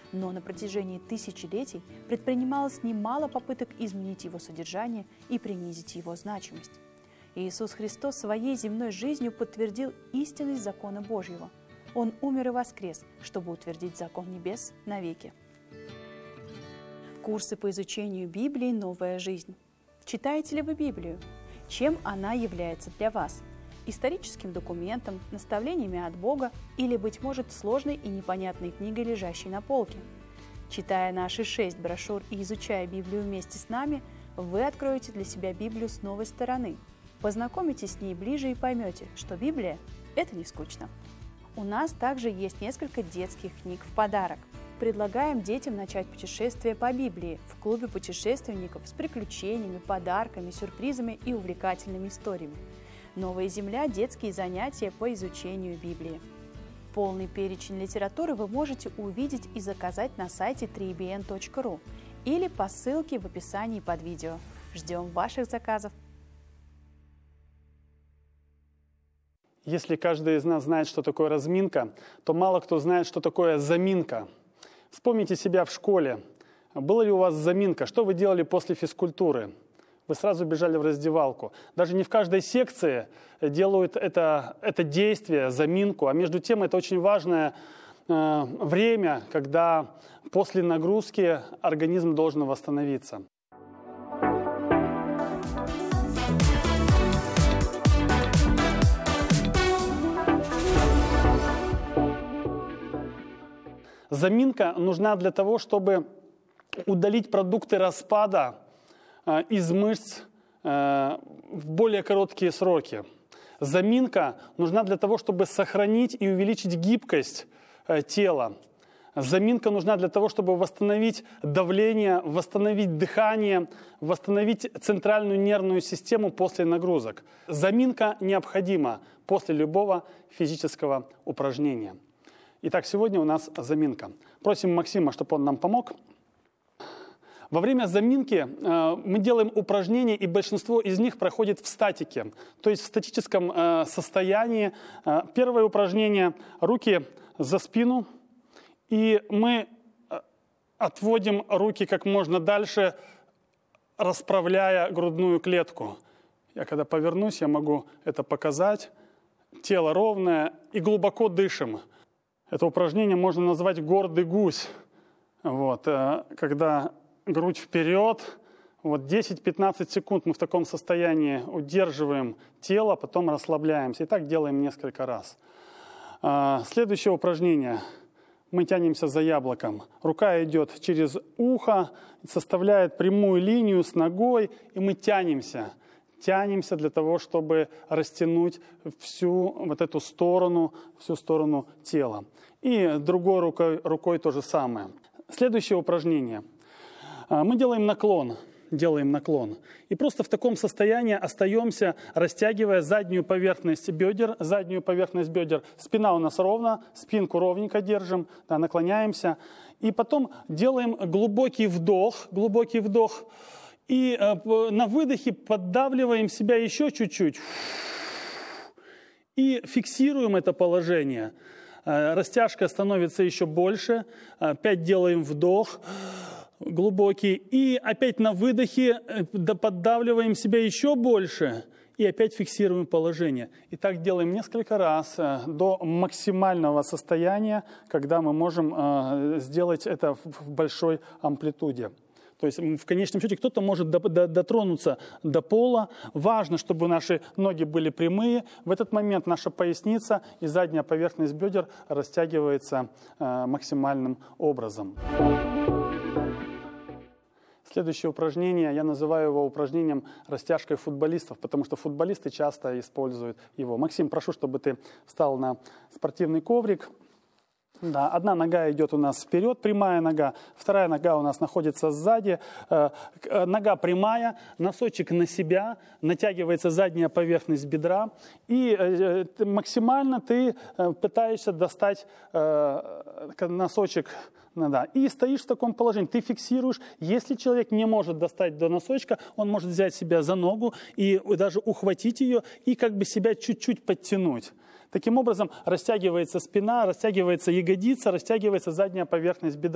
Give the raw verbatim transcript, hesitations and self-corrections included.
но на протяжении тысячелетий предпринималось немало попыток изменить его содержание и принизить его значимость. Иисус Христос своей земной жизнью подтвердил истинность закона Божьего. Он умер и воскрес, чтобы утвердить закон небес навеки. Курсы по изучению Библии «Новая жизнь». Читаете ли вы Библию? Чем она является для вас? Историческим документом, наставлениями от Бога или, быть может, сложной и непонятной книгой, лежащей на полке? Читая наши шесть брошюр и изучая Библию вместе с нами, вы откроете для себя Библию с новой стороны. Познакомитесь с ней ближе и поймете, что Библия – это не скучно. У нас также есть несколько детских книг в подарок. Предлагаем детям начать путешествие по Библии в клубе путешественников с приключениями, подарками, сюрпризами и увлекательными историями. «Новая земля» – детские занятия по изучению Библии. Полный перечень литературы вы можете увидеть и заказать на сайте три би эн точка ру или по ссылке в описании под видео. Ждем ваших заказов! Если каждый из нас знает, что такое разминка, то мало кто знает, что такое заминка. Вспомните себя в школе. Была ли у вас заминка? Что вы делали после физкультуры? Вы сразу бежали в раздевалку. Даже не в каждой секции делают это, это действие, заминку, а между тем это очень важное э, время, когда после нагрузки организм должен восстановиться. Заминка нужна для того, чтобы удалить продукты распада э, из мышц э, в более короткие сроки. Заминка нужна для того, чтобы сохранить и увеличить гибкость э, тела. Заминка нужна для того, чтобы восстановить давление, восстановить дыхание, восстановить центральную нервную систему после нагрузок. Заминка необходима после любого физического упражнения. Итак, сегодня у нас заминка. Просим Максима, чтобы он нам помог. Во время заминки э, мы делаем упражнения, и большинство из них проходит в статике, то есть в статическом э, состоянии. Э, первое упражнение – руки за спину, и мы отводим руки как можно дальше, расправляя грудную клетку. Я когда повернусь, я могу это показать. Тело ровное и глубоко дышим. Это упражнение можно назвать «гордый гусь». Вот, когда грудь вперед, вот десять-пятнадцать секунд мы в таком состоянии удерживаем тело, потом расслабляемся. И так делаем несколько раз. Следующее упражнение. Мы тянемся за яблоком. Рука идет через ухо, составляет прямую линию с ногой, и мы тянемся. Тянемся для того, чтобы растянуть всю вот эту сторону, всю сторону тела. И другой рукой, рукой то же самое. Следующее упражнение. Мы делаем наклон. Делаем наклон. И просто в таком состоянии остаемся, растягивая заднюю поверхность бедер. Заднюю поверхность бедер. Спина у нас ровно, спинку ровненько держим, да, наклоняемся. И потом делаем глубокий вдох, глубокий вдох. И э, на выдохе поддавливаем себя еще чуть-чуть. И фиксируем это положение. Э, растяжка становится еще больше. Опять делаем вдох глубокий. И опять на выдохе поддавливаем себя еще больше. И опять фиксируем положение. И так делаем несколько раз э, до максимального состояния, когда мы можем э, сделать это в большой амплитуде. То есть в конечном счете кто-то может дотронуться до пола. Важно, чтобы наши ноги были прямые. В этот момент наша поясница и задняя поверхность бедер растягивается э, максимальным образом. Следующее упражнение, я называю его упражнением растяжкой футболистов, потому что футболисты часто используют его. Максим, прошу, чтобы ты встал на спортивный коврик. Да, одна нога идет у нас вперед, прямая нога, вторая нога у нас находится сзади, э, нога прямая, носочек на себя, натягивается задняя поверхность бедра, и э, максимально ты э, пытаешься достать э, носочек, да, и стоишь в таком положении, ты фиксируешь. Если человек не может достать до носочка, он может взять себя за ногу и даже ухватить ее и как бы себя чуть-чуть подтянуть. Таким образом растягивается спина, растягивается ягодица, растягивается задняя поверхность бедра.